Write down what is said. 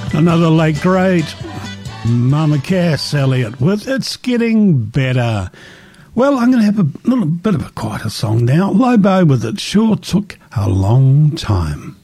Another late great, Mama Cass Elliott with It's Getting Better. Well, I'm going to have a little bit of a quieter song now. Lobo with It Sure Took a Long Time.